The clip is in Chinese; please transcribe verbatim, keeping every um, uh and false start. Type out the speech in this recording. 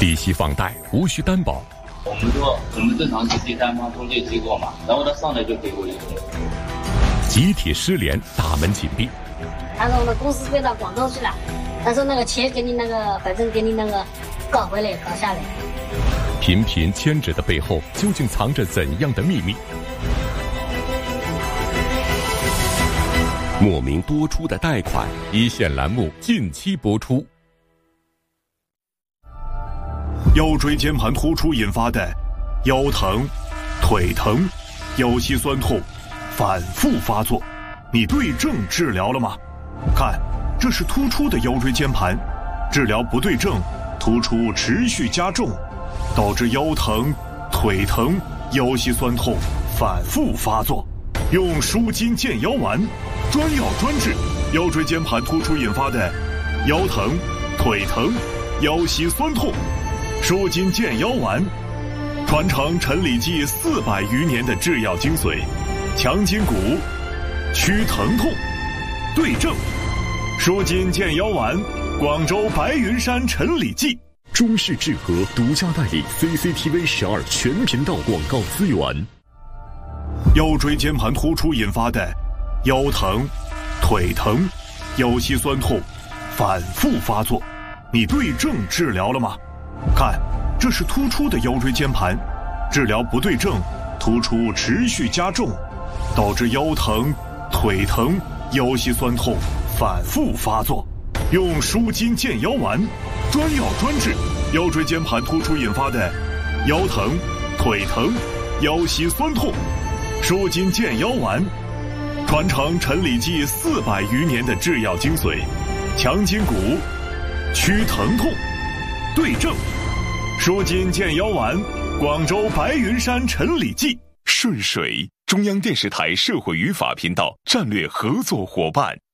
利息放贷无需担保。 我们说我们正常是第三方中介机构嘛，然后他上来就给我一个。 集体失联，大门紧闭。 他说我的公司飞到广州去了，他说那个钱给你那个，反正给你那个搞回来搞下来。 频频牵制的背后，究竟藏着怎样的秘密？莫名多出的贷款，一线栏目近期播出。 腰椎间盘突出引发的腰疼、腿疼、腰膝酸痛反复发作，你对症治疗了吗？看，这是突出的腰椎间盘，治疗不对症，突出持续加重，导致腰疼、腿疼、腰膝酸痛反复发作。用舒筋健腰丸，专药专治腰椎间盘突出引发的腰疼、腿疼、腰膝酸痛。舒筋健腰丸，传承陈李济四百余年的制药精髓，强筋骨，祛疼痛，对症。舒筋健腰丸，广州白云山陈李济。 中视智和独家代理 C C T V 十二全频道广告资源。 腰椎间盘突出引发的腰疼、腿疼、腰膝酸痛反复发作，你对症治疗了吗？看，这是突出的腰椎间盘，治疗不对症，突出持续加重，导致腰疼、腿疼、腰膝酸痛反复发作。用舒筋健腰丸，专药专治腰椎间盘突出引发的腰疼、腿疼、腰膝酸痛。舒筋健腰丸，传承陈李济四百余年的制药精髓，强筋骨，祛疼痛，对症。舒筋健腰丸，广州白云山陈李济。 顺水，中央电视台社会与法频道战略合作伙伴。